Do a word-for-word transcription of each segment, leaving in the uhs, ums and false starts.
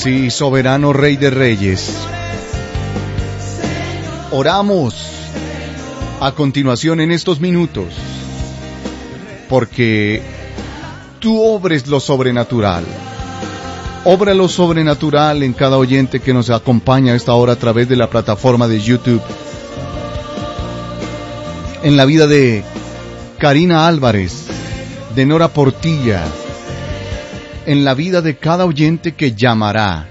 Sí, soberano Rey de Reyes. Oramos a continuación en estos minutos, porque tú obres lo sobrenatural. Obra lo sobrenatural en cada oyente que nos acompaña a esta hora a través de la plataforma de YouTube. En la vida de Karina Álvarez, de Nora Portilla, en la vida de cada oyente que llamará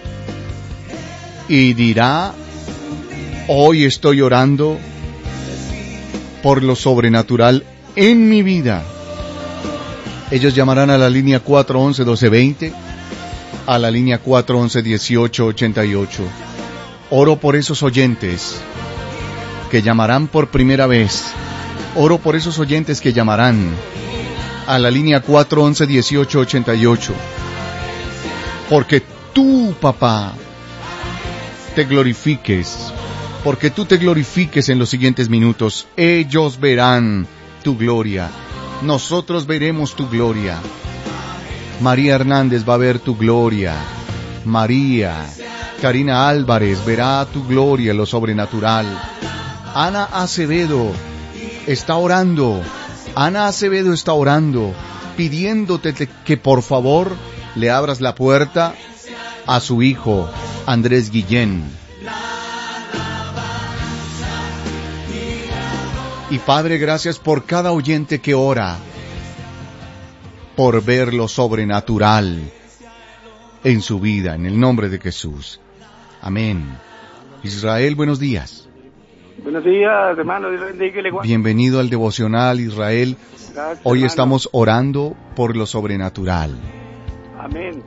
y dirá: hoy estoy orando por lo sobrenatural en mi vida. Ellos llamarán a la línea cuatro once, doce veinte, a la línea cuatro once, dieciocho ochenta y ocho. Oro por esos oyentes que llamarán por primera vez. Oro por esos oyentes que llamarán a la línea cuatro once, dieciocho ochenta y ocho. Porque tú, papá, te glorifiques. Porque tú te glorifiques en los siguientes minutos. Ellos verán tu gloria. Nosotros veremos tu gloria. María Hernández va a ver tu gloria. María, Karina Álvarez verá tu gloria, lo sobrenatural. Ana Acevedo está orando. Ana Acevedo está orando, pidiéndote que por favor le abras la puerta a su hijo, Andrés Guillén. Y Padre, gracias por cada oyente que ora, por ver lo sobrenatural en su vida, en el nombre de Jesús. Amén. Israel, buenos días. Buenos días, hermano. Bienvenido al devocional, Israel. Gracias, Hoy hermano. estamos orando por lo sobrenatural. Amén.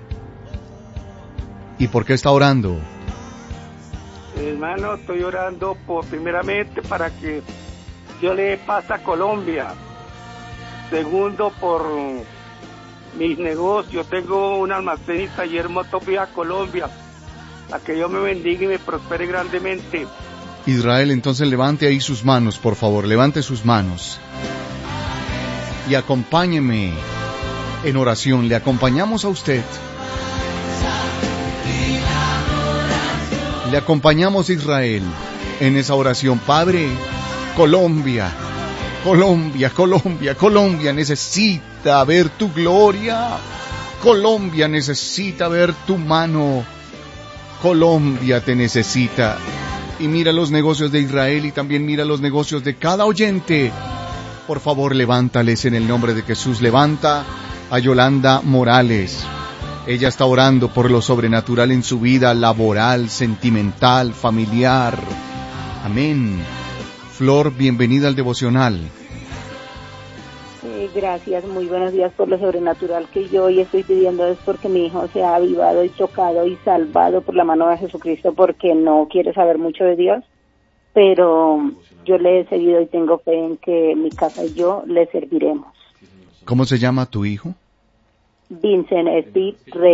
¿Y por qué está orando? Hermano, estoy orando por primeramente para que Dios le dé paz a Colombia. Segundo, por mis negocios. Tengo un almacén y taller Motopía Colombia. A que Dios me bendiga y me prospere grandemente. Israel, entonces levante ahí sus manos, por favor, levante sus manos. Y acompáñeme en oración, le acompañamos a usted. Le acompañamos, Israel, en esa oración. Padre, Colombia, Colombia, Colombia, Colombia necesita ver tu gloria. Colombia necesita ver tu mano. Colombia te necesita. Y mira los negocios de Israel y también mira los negocios de cada oyente. Por favor, levántales en el nombre de Jesús. Levanta a Yolanda Morales. Ella está orando por lo sobrenatural en su vida laboral, sentimental, familiar. Amén. Flor, bienvenida al devocional. Eh, gracias, muy buenos días por lo sobrenatural que yo hoy estoy pidiendo. Es porque mi hijo se ha avivado y tocado y salvado por la mano de Jesucristo, porque no quiere saber mucho de Dios, pero yo le he seguido y tengo fe en que mi casa y yo le serviremos. ¿Cómo se llama tu hijo? Vincent Speed Rey.